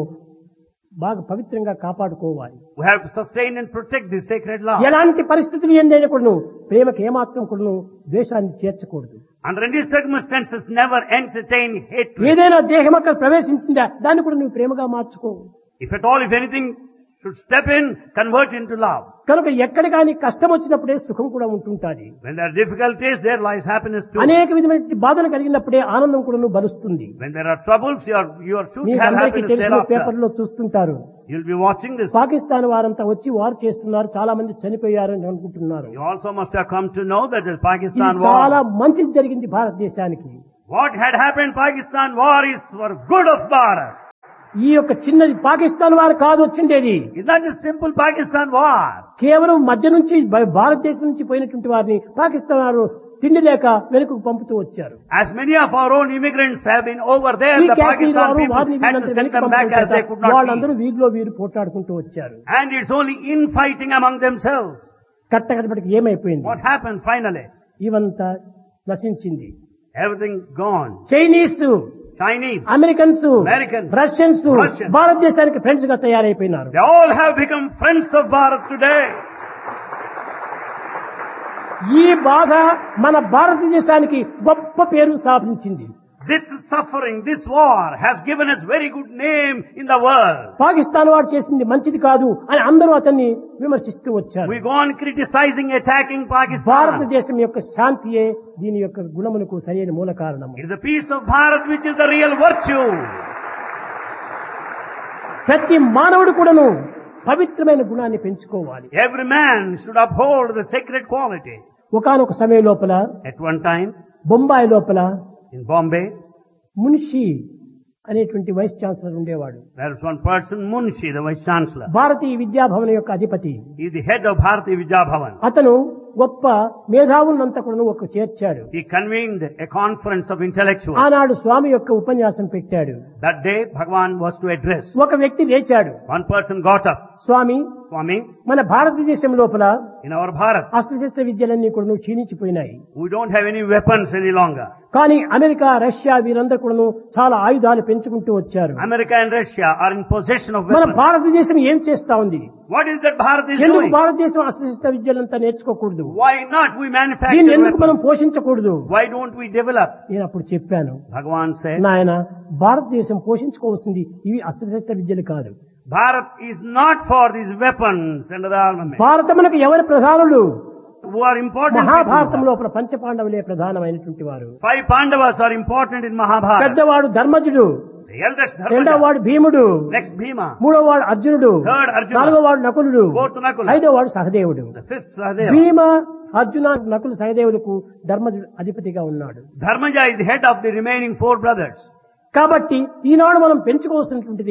బాగా పవిత్రంగా కాపాడుకోవాలి. We have to sustain and protect this sacred love. ఎలాంటి పరిస్థితులు ఏందైనా కూడాను ప్రేమకు ఏమాత్రం కూడాను ద్వేషాన్ని చేర్చకూడదు. Under any circumstances, never entertain hatred. ఏదైనా దేహం అక్కడ ప్రవేశించిందా దాన్ని కూడా నువ్వు ప్రేమగా మార్చుకో. If at all, if anything should step in, convert into love. కనుక ఎక్కడ కానీ కష్టం వచ్చినప్పుడే సుఖం కూడా ఉంటుంటాది. When there are difficulties, there lies happiness too. అనేక విధమైన బాధలు కలిగినప్పుడే ఆనందం కూడా నువ్వు భరుస్తుంది. When there are troubles, you are, you are sure to మీకు have అందరికీ happiness తెలిసిన thereafter. పేపర్లో చూస్తుంటారు. You'll be watching this. Pakistan వారంతా వచ్చి వారు చేస్తున్నారు, చాలా మంది చనిపోయారు అని అనుకుంటున్నారు. You also must have come to know that the ఇది Pakistan చాలా war, మంచిది జరిగింది భారతదేశానికి. what had happened Pakistan war is for good of Bharat. ఈ యొక్క చిన్నది పాకిస్తాన్ వారు కాదు వచ్చిండేది. It's not a simple Pakistan war. కేవలం మధ్య నుంచి భా- భారతదేశం నుంచి పోయినటువంటి వారిని పాకిస్తాన్ వారు తిండి లేక వెనుకకు పంపుతూ వచ్చారు. As many of our own immigrants have been over there, ఈ the కాశ్మీర్ Pakistan వారు people వారిని had to వీళ్ళంతా send వెనక్కి them back as they could పంపుతూ not వాళ్ళందరూ leave. వీరిలో వీరు పోట్లాడుకుంటూ వచ్చారు. And it's only infighting among themselves. కట్టకడపటికి ఏమైపోయింది? What happened finally? ఇవంతా నశించింది. Everything gone. Chinese, Chinese, Americans, Americans, Russians Russians. భారతదేశానికి ఫ్రెండ్స్ గా తయారైపోయినారు. they all have become friends of Bharat today. ఈ బాధ మన భారతదేశానికి గొప్ప పేరు సాధించింది. This suffering, this war has given us very good name in the world. Pakistan వాడు చేసింది మంచిది కాదు అని అందరూ అతన్ని విమర్శిస్తూ వచ్చారు. We go on criticizing, attacking Pakistan. భారతదేశం యొక్క శాంతియే దీని యొక్క గుణములకు సరైన మూల కారణం. It is the peace of Bharat which is the real virtue. ప్రతి మానవుడు కూడాను పవిత్రమైన గుణాన్ని పెంచుకోవాలి. Every man should uphold the sacred quality. ఒకానొక సమయం లోపల At one time, బొంబాయి లోపల in Bombay, మున్షి అనేటువంటి వైస్ ఛాన్సలర్ ఉండేవాడు. there is one person, Munshi, the vice chancellor. భారతీయ విద్యాభవన్ యొక్క అధిపతి. He is the head of Bharati Vidya Bhavan. అతను గొప్ప మేధావులంతా కూడా ఒక చేర్చాడు. He convened a conference of intellectuals. ఆనాడు స్వామి యొక్క ఉపన్యాసం పెట్టాడు. That day, Bhagavan was to address. ఒక వ్యక్తి లేచాడు. One person got up. స్వామి, Swami, మన భారతదేశం లోపల in our Bharat, అస్త్రశస్త్ర విద్యలన్నీ కూడా క్షీణించిపోయినాయి. we don't have any weapons any longer. కానీ అమెరికా, రష్యా వీరందరూ కూడా చాలా ఆయుధాలు పెంచుకుంటూ వచ్చారు. America and Russia are in possession of మన weapons. భారతదేశం ఏం చేస్తా ఉంది? What is that Bharat is ఎందుకు doing? భారతదేశం అస్త్రశస్త్ర విద్యలంతా నేర్చుకోకూడదు? Why not we దీన్ని manufacture ఎందుకు మనం weapons? పోషించకూడదు? Why don't we develop? నేను అప్పుడు చెప్పాను, Bhagavan said, నాయన భారతదేశం పోషించుకోవాల్సింది ఇవి అస్త్రశస్త్ర విద్యలు కాదు. Bharat is not for these weapons and the armament. భారతమునకు ఎవరి ప్రధానులు? Who are important Mahabharatam people. లోపల పంచపాండవులే ప్రధానమైనటువంటి వారు. Five Pandavas are important in Mahabharata. పెద్దవాడు ధర్మజుడు, The eldest రెండవ Dharmaja, వాడు భీముడు, next Bhima, మూడవ వాడు అర్జునుడు, Third Arjuna. నాలుగో వాడు నకులుడు, Fourth Nakula. ఐదో వాడు సహదేవుడు. the fifth Sahadeva. భీమ, అర్జున, నకులు, సహదేవులకు ధర్మజుడు అధిపతిగా ఉన్నాడు. Dharmaja is the head of the remaining four brothers. కాబట్టి ఈనాడు మనం పెంచుకోవాల్సినటువంటిది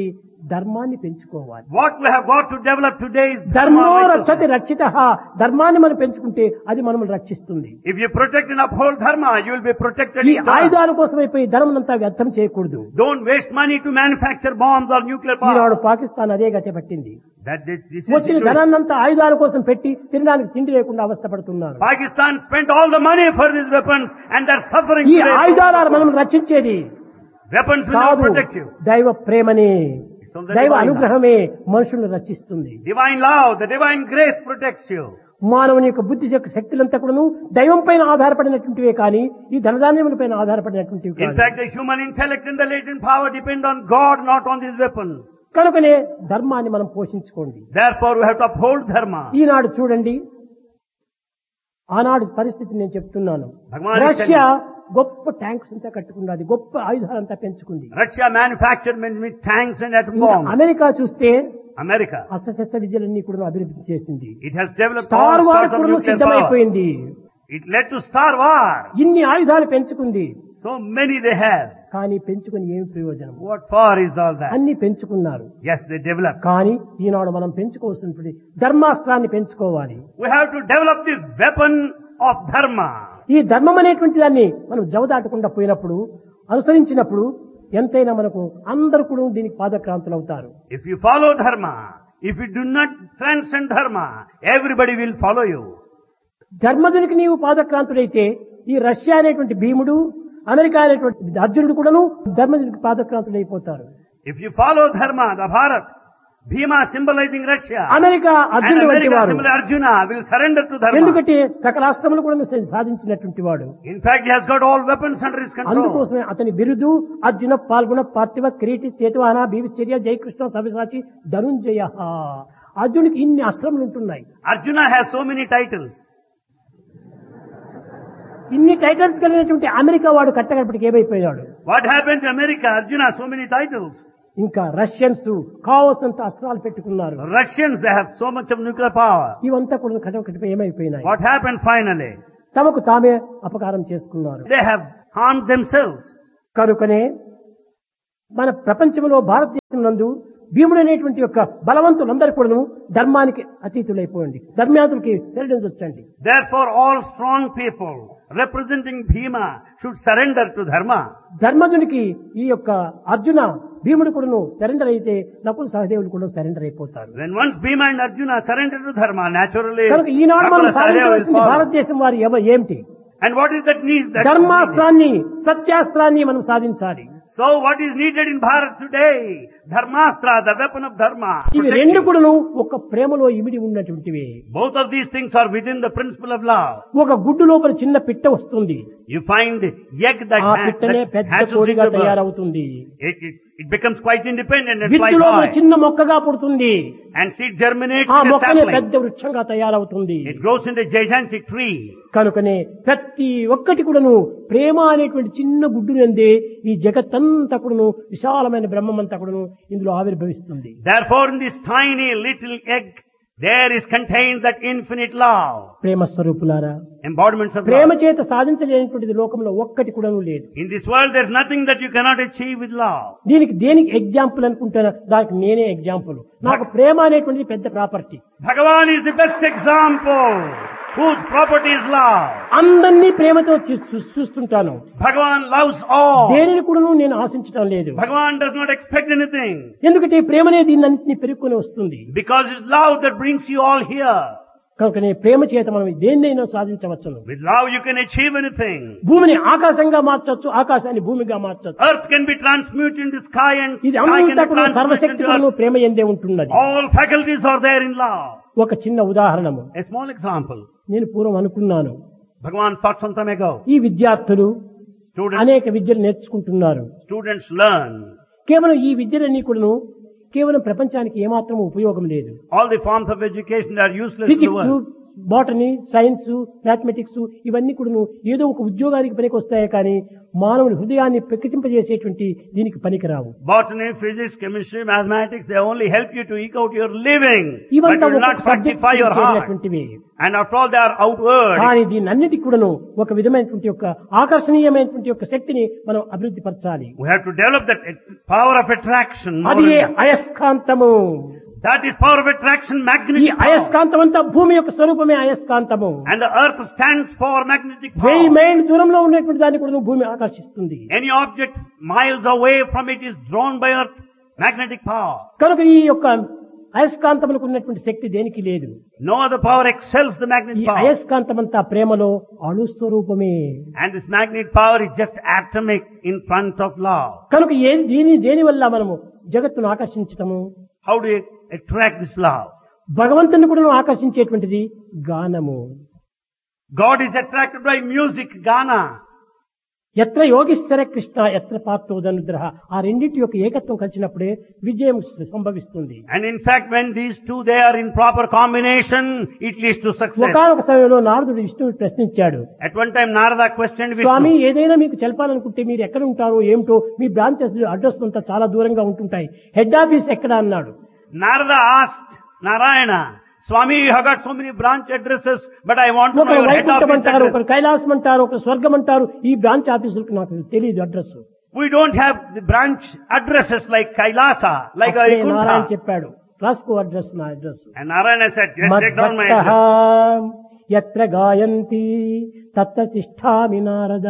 ధర్మాన్ని పెంచుకోవాలి. What we have got to develop today is ధర్మో dharma, రక్షతి రక్షిత. ధర్మాన్ని మనం పెంచుకుంటే అది మనల్ని రక్షిస్తుంది. If you protect and uphold dharma, you will be protected. ఈ ఆయుధాల కోసం అయిపోయి ధర్మనంతా వ్యర్థం చేయకూడదు. Don't waste money to manufacture bombs or nuclear power. ఈనాడు పాకిస్తాన్ అదే గతి పట్టింది. That this, this is వచ్చిన situation. ధనాన్నంతా ఆయుధాల కోసం పెట్టి తినడానికి తిండి లేకుండా అవస్థపడుతున్నారు. Pakistan spent all the money for these weapons and they're suffering ఈ today. ఆయుధాలు మనం రక్షించేది Weapons will not కాదు, protect you. దైవ ప్రేమనే, It's on the దైవ divine అనుగ్రహమే మనుషులను రక్షిస్తుంది. Divine love, the divine grace protects you. మానవుని యొక్క బుద్ధి యొక్క శక్తులంతా కూడాను దైవం పైన ఆధారపడినటువంటివే కానీ ఈ ధనధాన్యముల పైన ఆధారపడినటువంటివి In కాదు. fact, the human intellect and the latent power depend on God, not on these weapons. కనుకనే ధర్మాన్ని మనం పోషించుకోండి. Therefore, we have to uphold dharma. ఈనాడు చూడండి, ఆనాడు పరిస్థితి నేను చెప్తున్నాను. భగవాన్ రష్యా గొప్ప ట్యాంక్స్ అంతా కట్టుకున్నది, గొప్ప ఆయుధాలంతా పెంచుకుంది. Russia manufactured many, many tanks and atom ఇంకా bombs. అమెరికా చూస్తే America, అస్త్రశస్త్ర విద్యలన్నీ కూడా అభివృద్ధి చేసింది. it has developed star all war sorts of కూడా nuclear power. సిద్ధమైపోయింది. It led to Star War. ఇన్ని ఆయుధాలు పెంచుకుంది, So many they have. కానీ పెంచుకుని ఏమి ప్రయోజనం? What for is all that? అన్ని పెంచుకున్నారు, Yes, they developed. కానీ ఈనాడు మనం పెంచుకోవాల్సినటువంటి ధర్మాస్త్రాన్ని పెంచుకోవాలి. We have to develop this weapon of dharma. ఈ ధర్మం అనేటువంటి దాన్ని మనం జవదాటకుండా పోయినప్పుడు, అనుసరించినప్పుడు ఎంతైనా మనకు అందరూ కూడా దీనికి పాదక్రాంతులు అవుతారు. If you follow dharma, if you do not transcend dharma, everybody will follow you. ధర్మజునికి నీవు పాదక్రాంతుడైతే ఈ రష్యా అనేటువంటి భీముడు, అమెరికా అనేటువంటి అర్జునుడు కూడాను ధర్మజునికి పాదక్రాంతుడైపోతారు. If you follow dharma, the Bharat, Bhima symbolizing Russia, America and అర్జునుడు వంటి America వారు. symbolizing Arjuna will surrender to dharma. ఎందుకంటే సకలాస్త్రములు కూడా సాధించినటువంటి వాడు. In fact, he has got all weapons under his control. అందుకోసమే అతని బిరుదు అర్జున పాల్గొన పార్థివ కిరీటి చేతువాహన భీమచర్య జయకృష్ణ సవ్యసాచి ధనుంజయ. అర్జునుడికి ఇన్ని అస్త్రములు ఉంటున్నాయి. Arjuna has so many titles. ఇన్ని టైటిల్స్ కలిగినటువంటి అమెరికా వాడు కట్టగడపటికి ఏమైపోయాడు? What happened to America? Arjuna, so many titles. ఇంకా రష్యన్స్ కావలసినంత అస్త్రాలు పెట్టుకున్నారు. Russians, they have so much of nuclear power. ఇవంతా కూడా కట్టగడపటి ఏమైపోయినాయి? What happened finally? తమకు తామే అపకారం చేసుకున్నారు. They have harmed themselves. కనుకనే మన ప్రపంచంలో భారతదేశం నందు భీముడు అనేటువంటి యొక్క బలవంతులందరూ కూడాను ధర్మానికి అతీతులైపోయింది. ధర్మాతులకి శరణొచ్చండి. Therefore, all strong people representing Bhima should surrender to dharma. ధర్మజునికి ఈ యొక్క అర్జున భీముడు కూడాను సరెండర్ అయితే నకుల సహదేవులు కూడా సరెండర్ అయిపోతారు. When once Bhima and Arjuna surrender to dharma, naturally, కనుక ఈనాడు మనం Nakula Sahadeva will సాధించవలసింది follow. భారతదేశం వారి ఎవ ఏమిటి? And what is that need? That ధర్మాస్త్రాన్ని, సత్యాస్త్రాన్ని మనం సాధించాలి. So what is needed in Bharat today? Dharmastra, the weapon of dharma. ఇవి protecting. రెండు కూడాను ఒక ప్రేమలో ఇమిడి ఉన్నటువంటివి. Both of these things are within the principle of love. ఒక గుడ్డు లోపల చిన్న పిట్ట వస్తుంది, You find egg that, ఆ ha- పిట్టనే that పెద్ద hatches కోడిగా into birth. తయారవుతుంది. It, it, it becomes quite independent and flies విత్తు లోపల high. చిన్న మొక్కగా పుడుతుంది, And seed germinates ఆ in a మొక్కనే sapling. పెద్ద వృక్షంగా తయారవుతుంది. It grows into a gigantic tree. కనుకనే ప్రతి ఒక్కటి కూడాను ప్రేమ అనేటువంటి చిన్న గుడ్డునందే ఈ జగత్తంతా కూడాను విశాలమైన బ్రహ్మమంతా కూడాను ఇందులో ఆవిర్భవిస్తుంది. Therefore, in this tiny little egg, there is contained that infinite love. ప్రేమ స్వరూపులారా, Embodiments of ప్రేమ love. చేత సాధించలేనటువంటిది లోకంలో ఒక్కటి కూడాను లేదు. In this world, there's nothing that you cannot achieve with love. దీనికి దేనికి ఎగ్జాంపుల్ అనుకుంటారా? దానికి నేనే ఎగ్జాంపుల్. నాకు ప్రేమ అనేటువంటిది పెద్ద property. Bhagavan is the best example whose property is love. అందరినీ ప్రేమతో చూ- చూ- చూస్తుంటాను. Bhagavan loves all. దేనిని కూడాను నేను ఆశించడం లేదు. Bhagavan does not expect anything. ఎందుకంటే ఈ ప్రేమనే దీన్ని అన్నింటినీ పెరుక్కొని వస్తుంది. Because it's love that brings you all here. కనుకనే ప్రేమ చేత మనం దేన్నైనా సాధించవచ్చును. With love you can achieve anything. భూమిని ఆకాశంగా మార్చొచ్చు, ఆకాశాన్ని భూమిగా మార్చొచ్చు. Earth can be transmuted into sky and ఇది sky can అంతా be కూడా transmuted సర్వశక్తి into కూడాను earth. ప్రేమ ఎందే ఉంటున్నది. All faculties are there in love. ఒక చిన్న ఉదాహరణము A small example. నేను పూర్వం అనుకున్నాను, Bhagavan thought some time ago. ఈ విద్యార్థులు Students, అనేక విద్యలు నేర్చుకుంటున్నారు. students learn. కేవలం ఈ విద్యలన్నీ కూడాను కేవలం ప్రపంచానికి ఏమాత్రం ఉపయోగం లేదు. All the forms of education are useless to the physics, world. Botany, science, mathematics ఇవన్నీ కూడా ఏదో ఒక ఉద్యోగానికి పనికి వస్తాయి కానీ మానవుని హృదయాన్ని ప్రకటింపజేసేటువంటి దీనికి పనికిరావు. Botany, physics, chemistry, mathematics, they only help you to eke out your living, but ఇవంతా will ఒక not subject sanctify your heart. చేరినటువంటివి. And after all, they are outward. కానీ దీని అన్నిటికి కూడాను ఒక విధమైనటువంటి యొక్క ఆకర్షణీయమైనటువంటి యొక్క శక్తిని మనం అభివృద్ధి పరచాలి. We have to develop that power of attraction. more అది and more. అయస్కాంతము. That is power of attraction, ఈ magnetic power. అయస్కాంతం అంతా భూమి యొక్క స్వరూపమే అయస్కాంతము. And the earth stands for magnetic వెయ్యి power. మైల్ దూరంలో ఉన్నటువంటి దాన్ని కూడా భూమి ఆకర్షిస్తుంది. Any object miles away from it is drawn by earth, magnetic power. కనుక ఈ యొక్క అయస్కాంతములకు ఉన్నటువంటి శక్తి దేనికి లేదు. No other power excels the ఈ magnetic power. అయస్కాంతమంతా ప్రేమలో అణు స్వరూపమే. And this magnetic power is just atomic in front of love. కనుక ఏ దీని దేని వల్ల మనము జగత్తును ఆకర్షించటము, How do you attract this love? భగవంతుని కూడా ఆకర్షించేటువంటిది గానము. God is attracted by music, Gana. ఎత్ర యోగిశ్వర కృష్ణ ఎత్ర పాత్రోదనుగ్రహ ఆ రెండింటి యొక్క ఏకత్వం కలిసినప్పుడే విజయం సంభవిస్తుంది. And in fact, when these two they are in proper combination, it leads to success. ఒకనొక సమయంలో నారదుడు విష్ణువుని ప్రశ్నించాడు. At one time, Narada questioned Swamy, Vishnu. ఏదైనా మీకు తెలపాలనుకుంటే మీరు ఎక్కడ ఉంటారో ఏమిటో, మీ బ్రాంచెస్ అడ్రస్ అంతా చాలా దూరంగా ఉంటుంటాయి, హెడ్ ఆఫీస్ ఎక్కడ అన్నాడు. Narada asked Narayana, Swami, you have got so many branch addresses, but I want to know ఒకరు your head వైకుంఠం office అంటారు, address. ఒకరు కైలాసం అంటారు, ఒకరు స్వర్గం అంటారు. ఈ బ్రాంచ్ ఆఫీసులకు నాకు తెలియదు address. We don't have the branch addresses like Kailasa, like Narayana Vaikuntha. చెప్పాడు, రాసుకో అడ్రస్, నా address. And Narayana said, just take down my మద్భక్తః address. యత్ర గాయంతి తత్ర తిష్ఠామి నారద.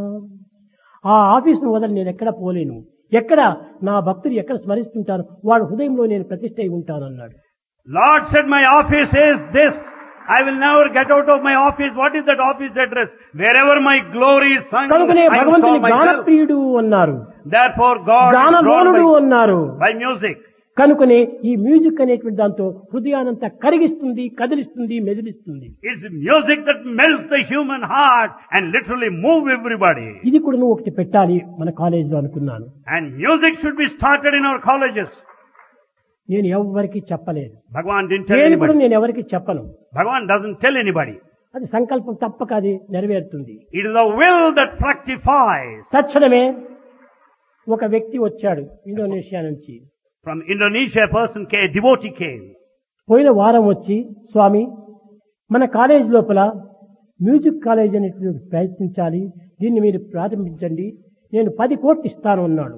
ఆ ఆఫీసును వదలి నేను ఎక్కడ పోలేను, ఎక్కడ నా భక్తులు ఎక్కడ స్మరిస్తుంటారు వాడు హృదయంలో నేను ప్రతిష్ఠ అయి ఉంటాను అన్నాడు. Lord said, my office is this. I will never get out of my office. What is that office address? Wherever my glory is sung, కనుకనే I భగవంతుని install myself. గానప్రియుడు అన్నారు, Therefore God is drawn గానలోనుడు by, అన్నారు. by music. కనుకనే ఈ మ్యూజిక్ అనేటువంటి దాంతో హృదయానంతా కరిగిస్తుంది, కదిలిస్తుంది, మెదిలిస్తుంది. It's music that melts the human heart and literally move everybody. ఇది కూడా నువ్వు ఒకటి పెట్టాలి మన కాలేజీలో అనుకున్నాను. And music should be started in our colleges. నేను ఎవరికి చెప్పలేదు, Bhagavan didn't tell నేను కూడా anybody. నేను ఎవరికి చెప్పను. Bhagavan doesn't tell anybody. అది సంకల్పం తప్పక అది నెరవేరుతుంది. It is the will that fructifies. తక్షణమే ఒక వ్యక్తి వచ్చాడు ఇండోనేషియా నుంచి. From Indonesia, a person came, a devotee came. పోయిన వారం వచ్చి, స్వామి మన కాలేజ్ లోపల మ్యూజిక్ కాలేజ్ అనేటువంటి ప్రయత్నించాలి, దీన్ని మీరు ప్రారంభించండి, నేను పది కోట్లు ఇస్తాను అన్నాడు.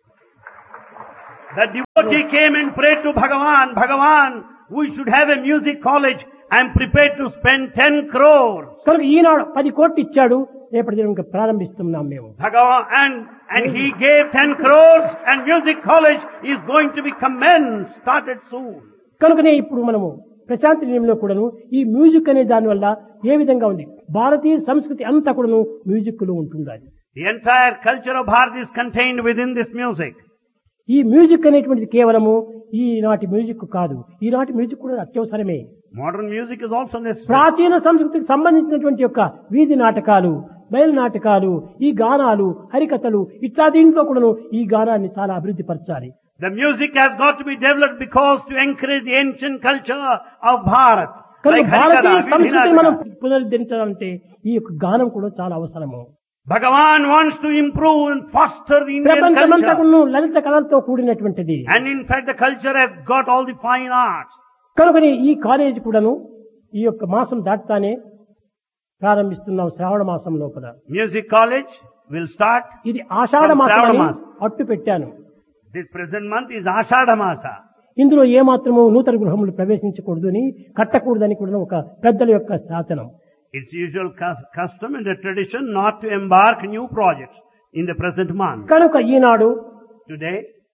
The devotee came and prayed to Bhagavan, Bhagavan, we should have a music college. I am prepared to spend ten crores. కనుక ఈనాడు పది కోట్లు ఇచ్చాడు, రేపటి దినం ఇంకా ప్రారంభిస్తున్నాం మేము. Bhagavan, and, and he gave ten crores and music college is going to be commenced, started soon. కనుకనే ఇప్పుడు మనము ప్రశాంతి నిలయంలో కూడాను ఈ మ్యూజిక్ అనే దాని వల్ల ఏ విధంగా ఉంది, భారతీయ సంస్కృతి అంతా కూడాను మ్యూజిక్ లో ఉంటుంది. The entire culture of Bharat is contained within this music. ఈ మ్యూజిక్ అనేటువంటిది కేవలము ఈనాటి మ్యూజిక్ కాదు, ఈనాటి మ్యూజిక్ కూడా అత్యవసరమే. Modern music is also necessary. ప్రాచీన సంస్కృతికి సంబంధించినటువంటి యొక్క వీధి నాటకాలు, బయలు నాటకాలు, ఈ గానాలు, హరికథలు ఇట్లా దీంట్లో కూడాను ఈ గానాన్ని చాలా అభివృద్ధి పరచాలి. The music has got to be developed because to encourage the ancient culture of Bharat. కనుక Like భారతీయ Harikatha, సంస్కృతిని మనం Vidhinataka. పునరుద్ధరించాలంటే ఈ యొక్క గానం కూడా చాలా అవసరము. Bhagavan wants to improve and foster the Indian ప్రపంచమంతా culture. Lalitha కళలతో కూడినటువంటిది. And in fact the culture has got all the fine arts. కనుకని ఈ కాలేజ్ కూడాను ఈ యొక్క మాసం దాటుతానే ప్రారంభిస్తున్నాం, శ్రావణ మాసం లోపల. Music college will start. ఇది ఆషాఢ From మాసం శ్రావణ అని మాసం. అట్టు పెట్టాను. This present month is Ashadha Masa. ఇందులో ఏమాత్రము నూతన గృహములు ప్రవేశించకూడదు అని, కట్టకూడదని కూడా ఒక పెద్దల యొక్క శాసనం. It's usual cus- custom and the tradition not to embark new projects in the present month. కనుక ఈనాడు Today,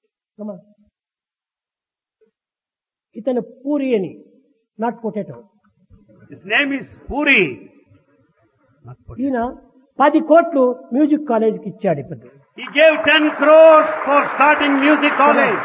ఇతను పూరి అని, not potato, his name is Puri. Not Puri. ఈయన పది కోట్లు మ్యూజిక్ కాలేజీకి ఇచ్చాడు. ఇప్పుడు He gave ten crores for starting music college.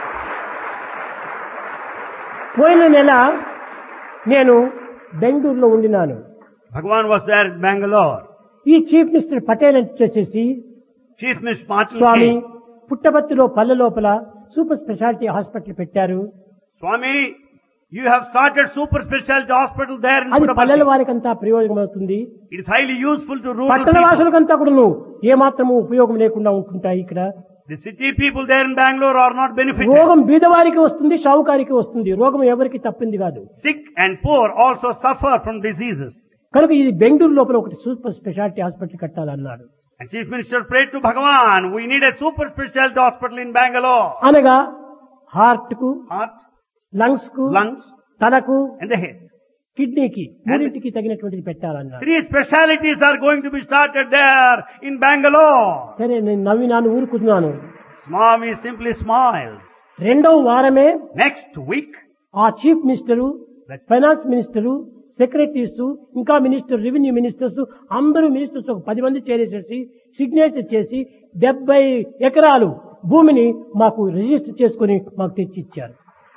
పోయిన నెల నేను బెంగళూరులో ఉండినాను. Bhagavan was there at Bangalore. ఈ చీఫ్ మినిస్టర్ పటేల్ వచ్చేసి, Chief Minister Martin స్వామి came. పుట్టపర్తిలో పల్లె లోపల సూపర్ స్పెషాలిటీ హాస్పిటల్ పెట్టారు, Swami, You have started super specialty hospital there in అది పల్లెల Puttaparthi. వారికంతా ప్రయోజనం అవుతుంది. It is highly useful to rural పట్టణ people. వాసులకంతా కూడా ఏమాత్రము ఉపయోగం లేకుండా ఉంటుంటాయి. ఇక్కడ The city people there in Bangalore are not benefited. రోగం బీదవారికి వస్తుంది, షావుకారికి వస్తుంది. రోగం ఎవరికి తప్పింది కాదు. Sick and poor also suffer from diseases. కనుక ఇది బెంగళూరు లోపల ఒకటి super speciality hospital కట్టాలన్నాడు. And Chief Minister prayed to Bhagavan, we need a super specialty hospital in Bangalore. అనగా హార్ట్ కు, Heart, లంగ్స్ కు, lungs, తలకు, and the head. కిడ్నీకి మూడింటికి తగినటువంటిది పెట్టాలన్నాడు. Three specialties are going to be started there in Bangalore. సరే నేను నవ్వినాను, ఊరుకున్నాను. Swami simply smiled. రెండవ వారమే Next week, ఆ chief minister, finance minister, secretaries, ఇంకా మినిస్టర్, రెవెన్యూ మినిస్టర్స్, అందరూ మినిస్టర్స్ ఒక పది మంది చేరేసేసి సిగ్నేచర్ చేసి డెబ్బై ఎకరాలు భూమిని మాకు రిజిస్టర్ చేసుకుని మాకు తెచ్చి ఇచ్చారు.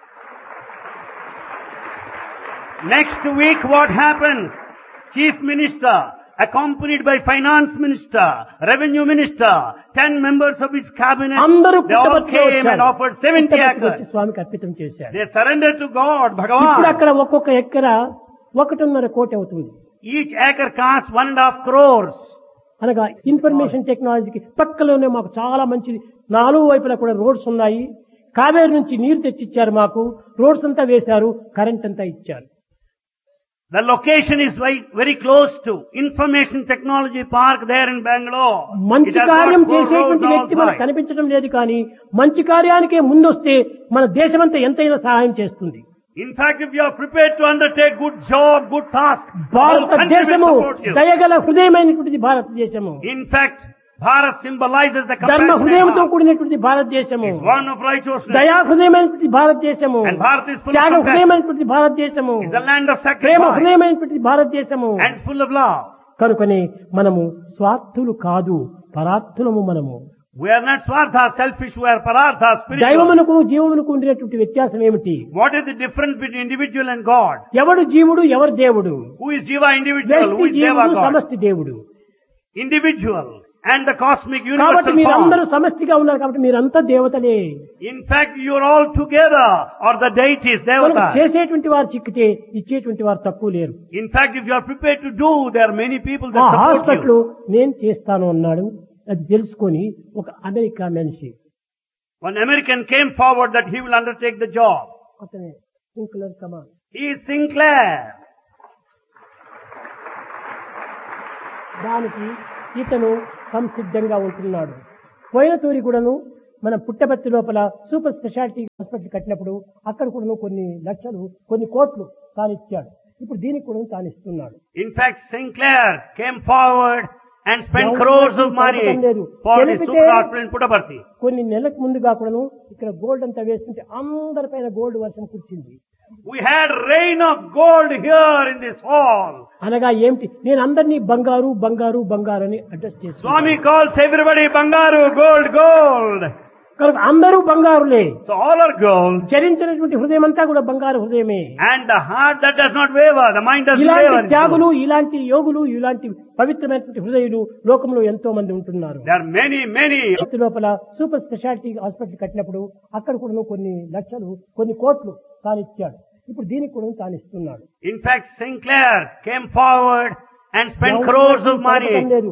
next week what happened? Chief Minister, accompanied by Finance Minister, Revenue Minister, ten members of his cabinet, అందరూ they all పుట్టపర్తిలో came and వచ్చారు. offered seventy పుట్టపర్తికి వచ్చి acres. స్వామికి అర్పితం చేశారు. They surrendered to God, ఇప్పుడు Bhagavan. అక్కడ ఒక్కొక్క ఎకరా ఒకటిన్నర కోటి అవుతుంది. Each acre costs one and a half crores. అనగా ఇన్ఫర్మేషన్ టెక్నాలజీకి పక్కలోనే మాకు చాలా మంచిది. నాలుగు వైపులా కూడా రోడ్స్ ఉన్నాయి. కావేరి నుంచి నీరు తెచ్చిచ్చారు మాకు. రోడ్స్ అంతా వేశారు, కరెంట్ అంతా ఇచ్చారు. The location is very, very close to Information Technology Park there in Bangalore. మంచి It has కార్యం got four చేసేటువంటి roads వ్యక్తి మనకు outside. కనిపించడం లేదు, కానీ మంచి కార్యానికే ముందొస్తే మన దేశమంతా ఎంతైనా సహాయం చేస్తుంది. In fact, if you are prepared to undertake good job, good task, the whole country భారతదేశము will support you. దయగల హృదయమైనటువంటిది భారతదేశము. In fact, Bharat symbolizes the ధర్మ compassionate హృదయంతో heart. కూడినటువంటి భారతదేశము. It's one of righteousness. దయా హృదయమైనటువంటి భారతదేశము. And Bharat is full of Tyaga compassion. హృదయమైనటువంటి భారతదేశము. It's the land of Prema sacrifice హృదయమైనటువంటి భారతదేశము. and full of love. కనుకనే మనము స్వార్థులు కాదు, పరార్థులము మనము. We are not swartha, selfish, we are parartha, spiritual. దైవమునకు జీవమునకు ఉండినటువంటి వ్యత్యాసం ఏమిటి? What is the difference between individual and God? ఎవడు జీవుడు, ఎవరు దేవుడు? Who is Jiva individual? Who వ్యక్తి is Deva జీవుడు, God? సమష్టి దేవుడు. Individual and the cosmic కాబట్టి universal మీరందరూ form. సమష్టిగా ఉన్నారు కాబట్టి మీరంతా దేవతలే. In fact, you are all together or the deities, కనుక devatas. చేసేటువంటి వారు చిక్కితే ఇచ్చేటువంటి వారు తక్కువ లేరు. In fact, if you are prepared to do, there are many people ఆ that support హాస్పిటల్ you. నేను చేస్తాను అన్నాడు. అది తెలుసుకొని ఒక అమెరికా మనిషి, One American came forward that he will undertake the job. అతనే sprinkler come on. He is Sinclair. దానికి ఇతను సంసిద్ధంగా ఉంటున్నాడు. పోయిన తూరి కూడాను మన పుట్టపర్తి లోపల సూపర్ స్పెషాలిటీ హాస్పిటల్ కట్టినప్పుడు అక్కడ కూడా కొన్ని లక్షలు, కొన్ని కోట్లు తానిచ్చాడు. ఇప్పుడు దీనికి కూడా తానిస్తున్నాడు. In fact, Sinclair came forward and spent crores of money for the super hospital in Puttaparthi. కొన్ని నెలలకు ముందుగా కూడాను ఇక్కడ గోల్డ్ అంతా వేస్తుంటే అందరిపైన గోల్డ్ వర్షం కురిచింది. We had rain of gold here in this hall. అనగా ఏమిటి? నేను అందరినీ బంగారు బంగారు బంగారు అని అడ్రస్ చేస్తాను. Swami calls everybody Bangaru, gold, gold. కనుక అందరూ బంగారులే. So all are gold. చరించినటువంటి హృదయం అంతా కూడా బంగారు హృదయమే. And the heart that does not waver, the mind doesn't ఇలాంటి waver. త్యాగులు, ఇలాంటి యోగులు, ఇలాంటి పవిత్రమైనటువంటి హృదయులు లోకంలో ఎంతో మంది ఉంటున్నారు. There are many, many. ఈ లోపల సూపర్ స్పెషాలిటీ హాస్పిటల్ కట్టినప్పుడు అక్కడ కూడా కొన్ని లక్షలు, కొన్ని కోట్లు తానిచ్చాడు. ఇప్పుడు దీనికి కూడా తానిస్తున్నాడు. In fact, Sinclair came forward and spent crores of money